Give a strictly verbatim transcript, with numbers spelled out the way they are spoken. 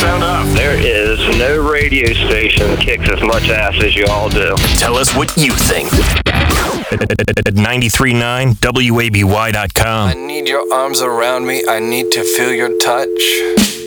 sound up. There is no radio station that kicks as much ass as you all do. Tell us what you think. At ninety-three point nine W A B Y dot com. I need your arms around me. I need to feel your touch.